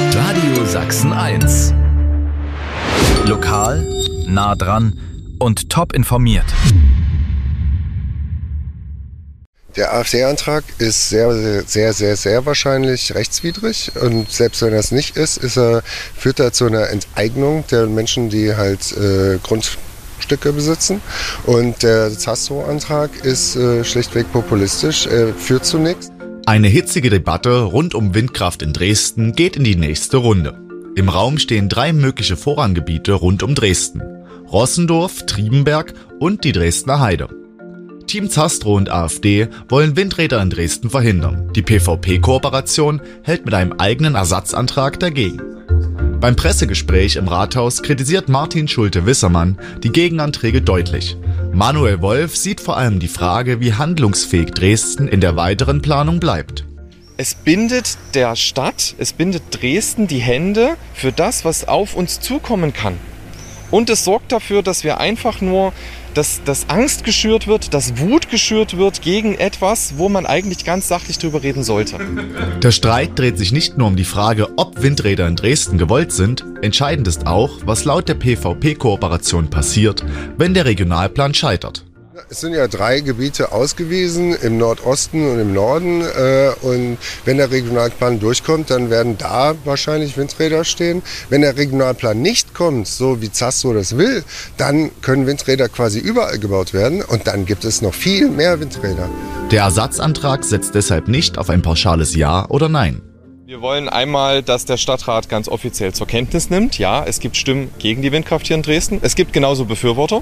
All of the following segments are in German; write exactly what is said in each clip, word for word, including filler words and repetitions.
Radio Sachsen eins. Lokal, nah dran und top informiert. Der AfD-Antrag ist sehr, sehr, sehr, sehr wahrscheinlich rechtswidrig, und selbst wenn er es nicht ist, ist er, führt er zu einer Enteignung der Menschen, die halt äh, Grundstücke besitzen. Und der Zastrow-Antrag ist äh, schlichtweg populistisch, äh, führt zu nichts. Eine hitzige Debatte rund um Windkraft in Dresden geht in die nächste Runde. Im Raum stehen drei mögliche Vorranggebiete rund um Dresden: Rossendorf, Triebenberg und die Dresdner Heide. Team Zastrow und AfD wollen Windräder in Dresden verhindern. Die P V P-Kooperation hält mit einem eigenen Ersatzantrag dagegen. Beim Pressegespräch im Rathaus kritisiert Martin Schulte-Wissermann die Gegenanträge deutlich. Manuel Wolf sieht vor allem die Frage, wie handlungsfähig Dresden in der weiteren Planung bleibt. Es bindet der Stadt, es bindet Dresden die Hände für das, was auf uns zukommen kann. Und es sorgt dafür, dass wir einfach nur, dass, dass Angst geschürt wird, dass Wut geschürt wird gegen etwas, wo man eigentlich ganz sachlich drüber reden sollte. Der Streit dreht sich nicht nur um die Frage, ob Windräder in Dresden gewollt sind. Entscheidend ist auch, was laut der P V P-Kooperation passiert, wenn der Regionalplan scheitert. Es sind ja drei Gebiete ausgewiesen, im Nordosten und im Norden. Äh, und wenn der Regionalplan durchkommt, dann werden da wahrscheinlich Windräder stehen. Wenn der Regionalplan nicht kommt, so wie Zastrow das will, dann können Windräder quasi überall gebaut werden. Und dann gibt es noch viel mehr Windräder. Der Ersatzantrag setzt deshalb nicht auf ein pauschales Ja oder Nein. Wir wollen einmal, dass der Stadtrat ganz offiziell zur Kenntnis nimmt, ja, es gibt Stimmen gegen die Windkraft hier in Dresden. Es gibt genauso Befürworter.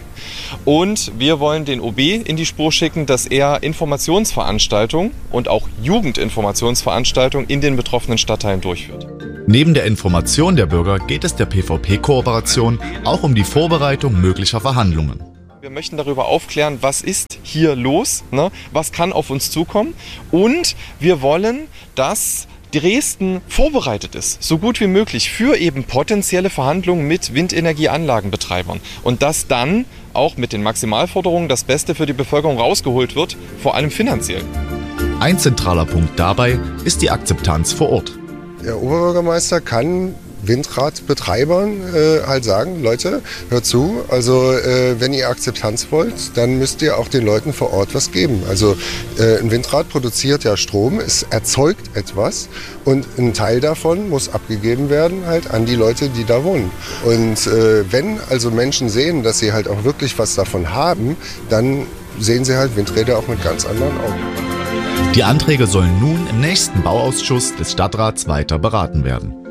Und wir wollen den O B in die Spur schicken, dass er Informationsveranstaltungen und auch Jugendinformationsveranstaltungen in den betroffenen Stadtteilen durchführt. Neben der Information der Bürger geht es der P V P-Kooperation auch um die Vorbereitung möglicher Verhandlungen. Wir möchten darüber aufklären, was ist hier los, ne? Was kann auf uns zukommen. Und wir wollen, dass Dresden vorbereitet ist, so gut wie möglich, für eben potenzielle Verhandlungen mit Windenergieanlagenbetreibern. Und dass dann auch mit den Maximalforderungen das Beste für die Bevölkerung rausgeholt wird, vor allem finanziell. Ein zentraler Punkt dabei ist die Akzeptanz vor Ort. Der Oberbürgermeister kann Windradbetreibern äh, halt sagen, Leute, hört zu, also äh, wenn ihr Akzeptanz wollt, dann müsst ihr auch den Leuten vor Ort was geben. Also äh, ein Windrad produziert ja Strom, es erzeugt etwas, und ein Teil davon muss abgegeben werden halt an die Leute, die da wohnen. Und äh, wenn also Menschen sehen, dass sie halt auch wirklich was davon haben, dann sehen sie halt Windräder auch mit ganz anderen Augen. Die Anträge sollen nun im nächsten Bauausschuss des Stadtrats weiter beraten werden.